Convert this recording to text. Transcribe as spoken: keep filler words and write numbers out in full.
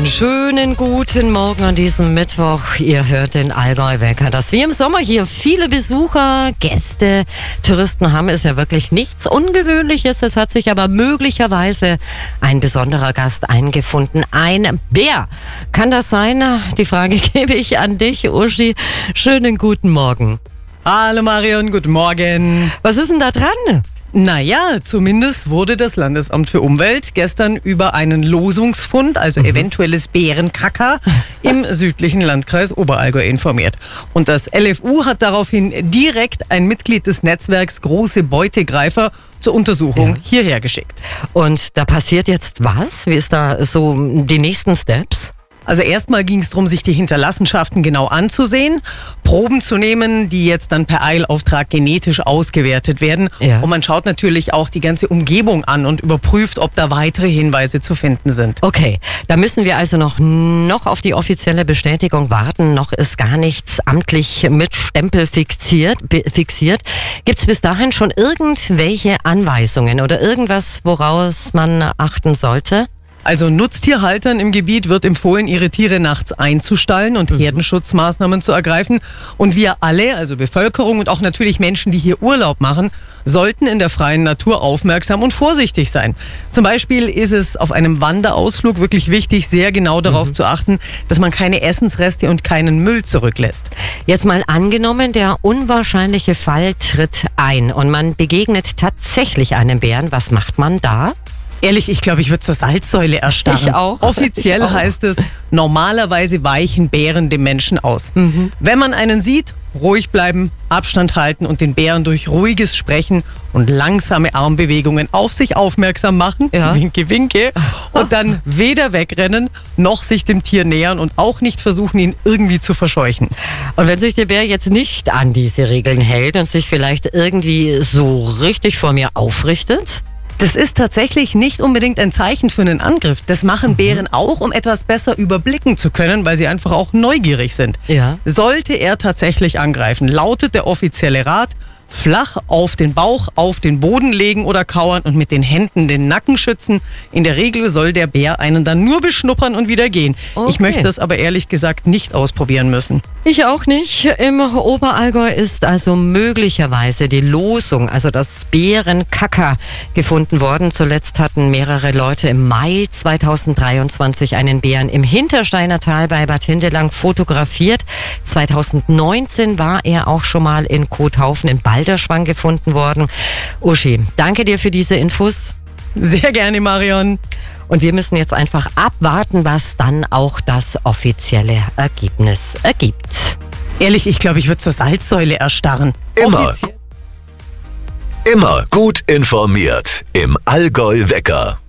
Schönen guten Morgen an diesem Mittwoch. Ihr hört den Allgäu-Wecker. Dass wir im Sommer hier viele Besucher, Gäste, Touristen haben, ist ja wirklich nichts Ungewöhnliches. Es hat sich aber möglicherweise ein besonderer Gast eingefunden. Ein Bär. Kann das sein? Die Frage gebe ich an dich, Uschi. Schönen guten Morgen. Hallo Marion, guten Morgen. Was ist denn da dran? Naja, zumindest wurde das Landesamt für Umwelt gestern über einen Losungsfund, also eventuelles Bärenkacker, im südlichen Landkreis Oberallgäu informiert. Und das L F U hat daraufhin direkt ein Mitglied des Netzwerks Große Beutegreifer zur Untersuchung ja. hierher geschickt. Und da passiert jetzt was? Wie ist da so die nächsten Steps? Also erstmal ging es darum, sich die Hinterlassenschaften genau anzusehen, Proben zu nehmen, die jetzt dann per Eilauftrag genetisch ausgewertet werden. Ja. Und man schaut natürlich auch die ganze Umgebung an und überprüft, ob da weitere Hinweise zu finden sind. Okay, da müssen wir also noch, noch auf die offizielle Bestätigung warten. Noch ist gar nichts amtlich mit Stempel fixiert. fixiert. Gibt es bis dahin schon irgendwelche Anweisungen oder irgendwas, woraus man achten sollte? Also Nutztierhaltern im Gebiet wird empfohlen, ihre Tiere nachts einzustallen und Herdenschutzmaßnahmen zu ergreifen. Und wir alle, also Bevölkerung und auch natürlich Menschen, die hier Urlaub machen, sollten in der freien Natur aufmerksam und vorsichtig sein. Zum Beispiel ist es auf einem Wanderausflug wirklich wichtig, sehr genau darauf mhm. zu achten, dass man keine Essensreste und keinen Müll zurücklässt. Jetzt mal angenommen, der unwahrscheinliche Fall tritt ein und man begegnet tatsächlich einem Bären. Was macht man da? Ehrlich, ich glaube, ich würde zur Salzsäule erstarren. Ich auch. Offiziell ich auch. heißt es, normalerweise weichen Bären dem Menschen aus. Mhm. Wenn man einen sieht, ruhig bleiben, Abstand halten und den Bären durch ruhiges Sprechen und langsame Armbewegungen auf sich aufmerksam machen, ja. winke, winke, und dann weder wegrennen, noch sich dem Tier nähern und auch nicht versuchen, ihn irgendwie zu verscheuchen. Und wenn sich der Bär jetzt nicht an diese Regeln hält und sich vielleicht irgendwie so richtig vor mir aufrichtet? Das ist tatsächlich nicht unbedingt ein Zeichen für einen Angriff. Das machen Bären auch, um etwas besser überblicken zu können, weil sie einfach auch neugierig sind. Ja. Sollte er tatsächlich angreifen, lautet der offizielle Rat: flach auf den Bauch, auf den Boden legen oder kauern und mit den Händen den Nacken schützen. In der Regel soll der Bär einen dann nur beschnuppern und wieder gehen. Okay. Ich möchte das aber ehrlich gesagt nicht ausprobieren müssen. Ich auch nicht. Im Oberallgäu ist also möglicherweise die Losung, also das Bärenkacker, gefunden worden. Zuletzt hatten mehrere Leute im Mai zweitausenddreiundzwanzig einen Bären im Hintersteiner Tal bei Bad Hindelang fotografiert. zweitausendneunzehn war er auch schon mal in Kothaufen in Balderschwang gefunden worden. Uschi, danke dir für diese Infos. Sehr gerne, Marion. Und wir müssen jetzt einfach abwarten, was dann auch das offizielle Ergebnis ergibt. Ehrlich, ich glaube, ich würde zur Salzsäule erstarren. Immer, immer gut informiert im Allgäu-Wecker.